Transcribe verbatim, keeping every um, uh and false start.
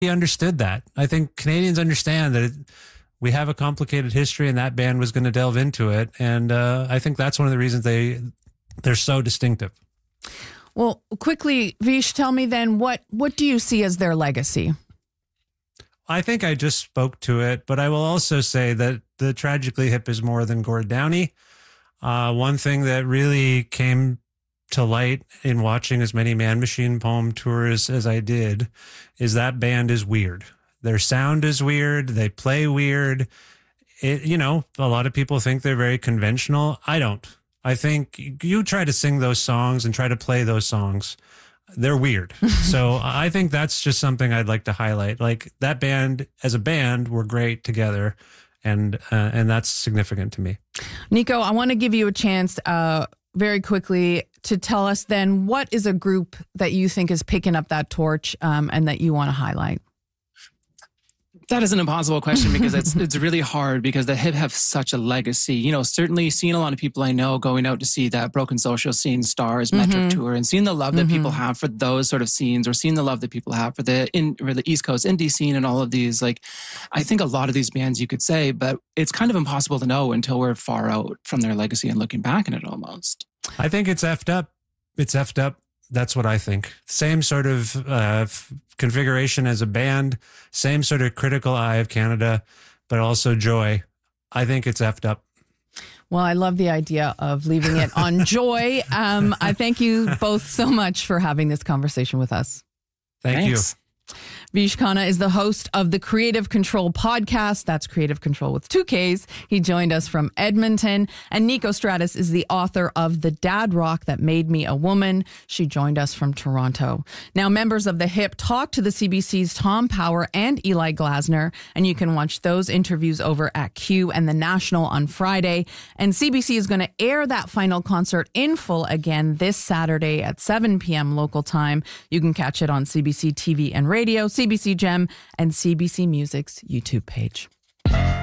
he understood that. I think Canadians understand that it, we have a complicated history, and that band was going to delve into it. And uh, I think that's one of the reasons they, they're so distinctive. Well, quickly, Vish, tell me then, what, what do you see as their legacy? I think I just spoke to it, but I will also say that the Tragically Hip is more than Gord Downie. Uh, one thing that really came to light in watching as many Man Machine Poem tours as I did is that band is weird. Their sound is weird. They play weird. It, you know, a lot of people think they're very conventional. I don't. I think you try to sing those songs and try to play those songs, they're weird. So I think that's just something I'd like to highlight. Like that band as a band were great together, and uh, and that's significant to me. Nico, I want to give you a chance uh, very quickly to tell us then what is a group that you think is picking up that torch um, and that you want to highlight? That is an impossible question because it's it's really hard because the Hip have such a legacy. You know, certainly seeing a lot of people I know going out to see that Broken Social Scene Stars Metric mm-hmm. tour and seeing the love that mm-hmm. people have for those sort of scenes, or seeing the love that people have for the in for the East Coast indie scene and all of these. Like, I think a lot of these bands you could say, but it's kind of impossible to know until we're far out from their legacy and looking back on it almost. I think it's effed up. It's effed up. That's what I think. Same sort of uh, f- configuration as a band, same sort of critical eye of Canada, but also joy. I think it's effed up. Well, I love the idea of leaving it on joy. Um, I thank you both so much for having this conversation with us. Thank Thanks. you. Vish Khanna is the host of the Creative Control podcast. That's Creative Control with two Ks. He joined us from Edmonton. And Nico Stratus is the author of The Dad Rock That Made Me a Woman. She joined us from Toronto. Now, members of the Hip talked to the C B C's Tom Power and Eli Glasner, and you can watch those interviews over at Q and The National on Friday. And C B C is going to air that final concert in full again this Saturday at seven p.m. local time. You can catch it on C B C T V and radio, C B C Gem, and C B C Music's YouTube page.